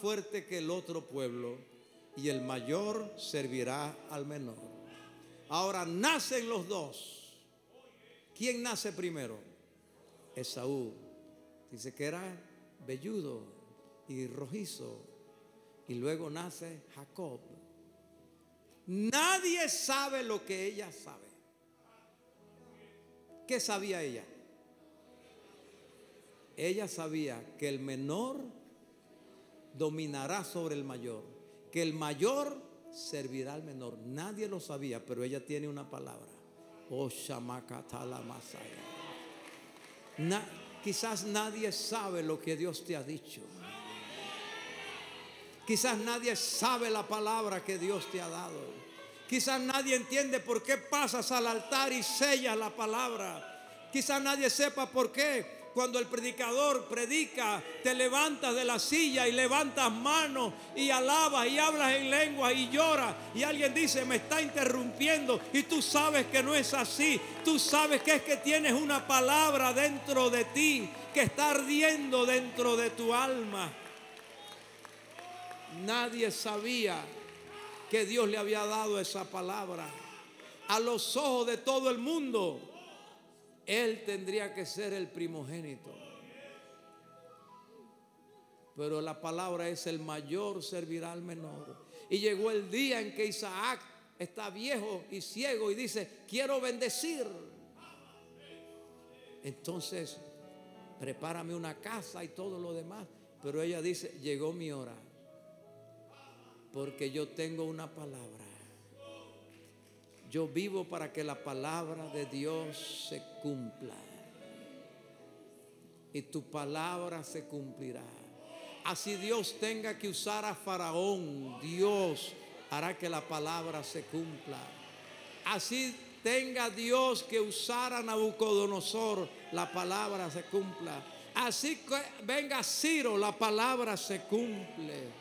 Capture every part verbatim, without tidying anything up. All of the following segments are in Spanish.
fuerte que el otro pueblo, y el mayor servirá al menor. Ahora nacen los dos. ¿Quién nace primero? Esaú. Dice que era velludo y rojizo. Y luego nace Jacob. Nadie sabe lo que ella sabe. ¿Qué sabía ella? Ella sabía que el menor dominará sobre el mayor, que el mayor servirá al menor. Nadie lo sabía, pero ella tiene una palabra. Oh, shamakatala masaya. Na, quizás nadie sabe lo que Dios te ha dicho. Quizás nadie sabe la palabra que Dios te ha dado. Quizás nadie entiende por qué pasas al altar y sellas la palabra. Quizás nadie sepa por qué cuando el predicador predica te levantas de la silla y levantas manos y alabas y hablas en lengua y lloras, y alguien dice me está interrumpiendo, y tú sabes que no es así. Tú sabes que es que tienes una palabra dentro de ti que está ardiendo dentro de tu alma. Nadie sabía que Dios le había dado esa palabra. A los ojos de todo el mundo, él tendría que ser el primogénito. Pero la palabra es: el mayor servirá al menor. Y llegó el día en que Isaac está viejo y ciego y dice: quiero bendecir. Entonces, prepárame una casa y todo lo demás. Pero ella dice: llegó mi hora, porque yo tengo una palabra. Yo vivo para que la palabra de Dios se cumpla. Y tu palabra se cumplirá. Así Dios tenga que usar a Faraón, Dios hará que la palabra se cumpla. Así tenga Dios que usar a Nabucodonosor, la palabra se cumpla. Así que venga Ciro, la palabra se cumple.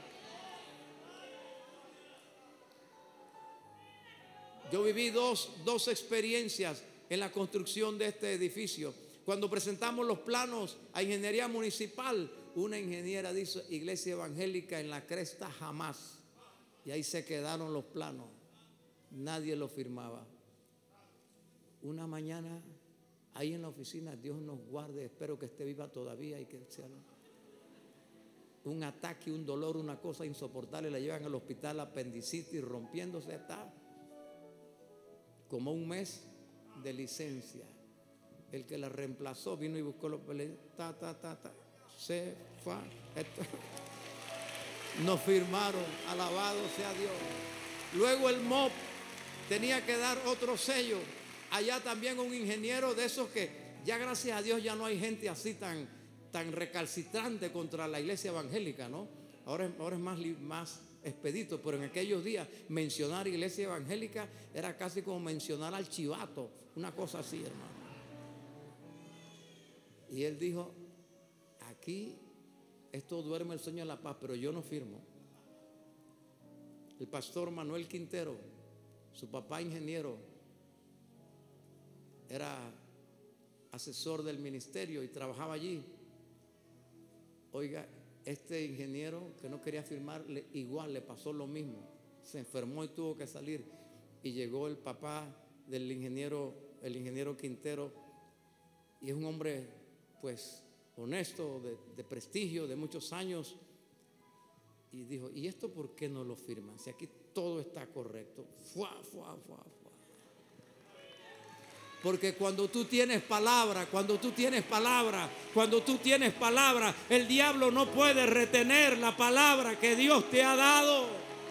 Yo viví dos, dos experiencias en la construcción de este edificio. Cuando presentamos los planos a ingeniería municipal, una ingeniera dice: iglesia evangélica en la cresta jamás. Y ahí se quedaron los planos. Nadie los firmaba. Una mañana, ahí en la oficina, Dios nos guarde, espero que esté viva todavía y que sea un ataque, un dolor, una cosa insoportable. La llevan al hospital, apendicitis, rompiéndose, está como un mes de licencia. El que la reemplazó vino y buscó los papeles, ta, ta, ta, ta, se fue. Nos firmaron, alabado sea Dios. Luego el M O P tenía que dar otro sello. Allá también un ingeniero de esos que ya, gracias a Dios, ya no hay gente así tan, tan recalcitrante contra la iglesia evangélica, ¿no? Ahora, ahora es más, más expedito, pero en aquellos días mencionar iglesia evangélica era casi como mencionar al chivato, una cosa así, hermano. Y él dijo: aquí esto duerme el sueño de la paz, pero yo no firmo. El pastor Manuel Quintero, su papá ingeniero, era asesor del ministerio y trabajaba allí. Oiga, este ingeniero que no quería firmar, igual le pasó lo mismo. Se enfermó y tuvo que salir. Y llegó el papá del ingeniero, el ingeniero Quintero, y es un hombre pues honesto, de, de prestigio, de muchos años. Y dijo: ¿y esto por qué no lo firman? Si aquí todo está correcto. Fuá, fuá, fuá, fuá. Porque cuando tú tienes palabra, cuando tú tienes palabra, cuando tú tienes palabra, el diablo no puede retener la palabra que Dios te ha dado.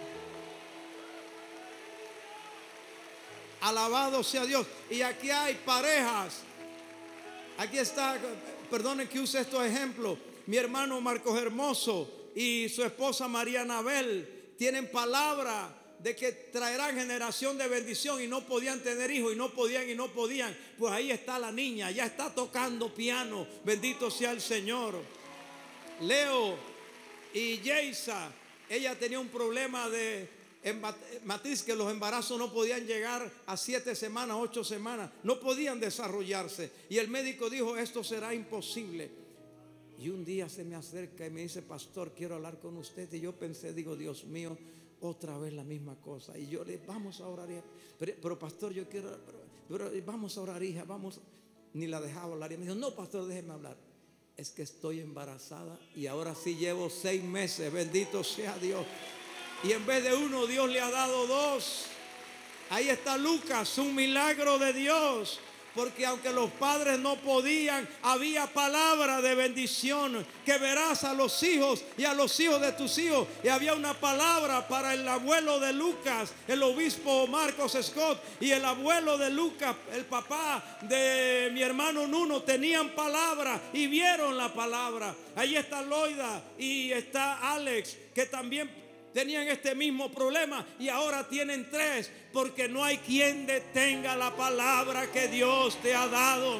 Alabado sea Dios. Y aquí hay parejas. Aquí está, perdonen que use estos ejemplos. Mi hermano Marcos Hermoso y su esposa María Anabel tienen palabra de que traerán generación de bendición, y no podían tener hijos y no podían y no podían. Pues ahí está la niña, ya está tocando piano, bendito sea el Señor. Leo y Yeisa, ella tenía un problema de matriz, que los embarazos no podían llegar a siete semanas, ocho semanas, no podían desarrollarse, y el médico dijo: esto será imposible. Y un día se me acerca y me dice: pastor, quiero hablar con usted. Y yo pensé, digo, Dios mío, otra vez la misma cosa. Y yo le, vamos a orar, hija. Pero, pero pastor, yo quiero, pero, pero vamos a orar, hija, vamos. Ni la dejaba hablar. Y me dijo: no, pastor, déjeme hablar. Es que estoy embarazada y ahora sí llevo seis meses, bendito sea Dios. Y en vez de uno, Dios le ha dado dos. Ahí está Lucas, un milagro de Dios. Porque aunque los padres no podían, había palabra de bendición, que verás a los hijos y a los hijos de tus hijos. Y había una palabra para el abuelo de Lucas, el obispo Marcos Scott, y el abuelo de Lucas, el papá de mi hermano Nuno, tenían palabra y vieron la palabra. Ahí está Loida y está Alex, que también tenían este mismo problema y ahora tienen tres, porque no hay quien detenga la palabra que Dios te ha dado.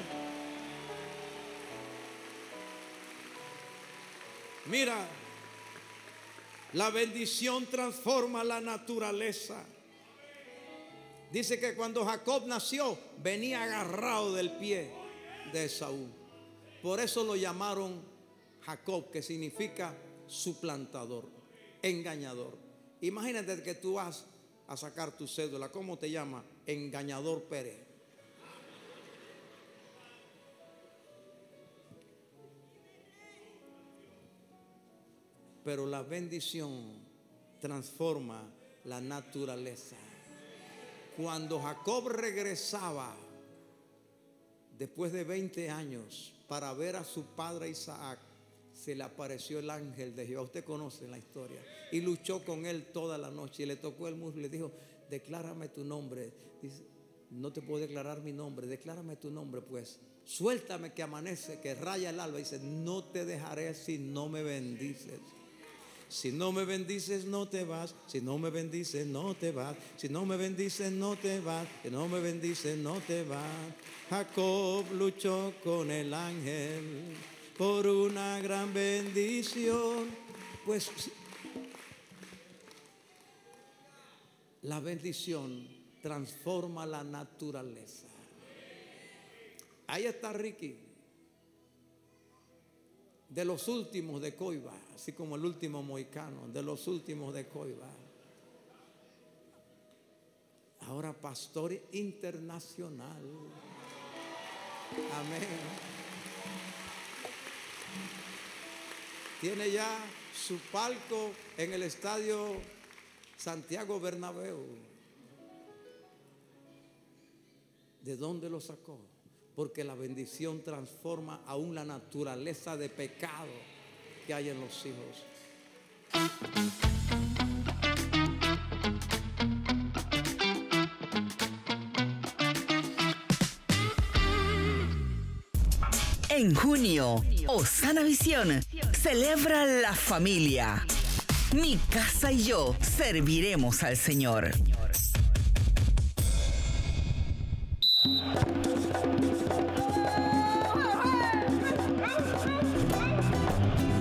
Mira, la bendición transforma la naturaleza. Dice que cuando Jacob nació, venía agarrado del pie de Esaú. Por eso lo llamaron Jacob, que significa suplantador, engañador. Imagínate que tú vas a sacar tu cédula. ¿Cómo te llama? Engañador Pérez. Pero la bendición transforma la naturaleza. Cuando Jacob regresaba después de veinte años para ver a su padre Isaac, se le apareció el ángel de Jehová. Usted conoce la historia. Y luchó con él toda la noche. Y le tocó el muslo y le dijo: declárame tu nombre. Dice: no te puedo declarar mi nombre. Declárame tu nombre, pues. Suéltame que amanece, que raya el alba. Dice: no te dejaré si no me bendices. Si no me bendices, no te vas. Si no me bendices, no te vas. Si no me bendices, no te vas. Si no me bendices, no te vas. Jacob luchó con el ángel por una gran bendición. Pues la bendición transforma la naturaleza. Ahí está Ricky, de los últimos de Coiba, así como el último mohicano, de los últimos de Coiba. Ahora pastor internacional. Amén. Tiene ya su palco en el estadio Santiago Bernabéu. ¿De dónde lo sacó? Porque la bendición transforma aún la naturaleza de pecado que hay en los hijos. En junio, Osana Visión celebra la familia. Mi casa y yo serviremos al Señor.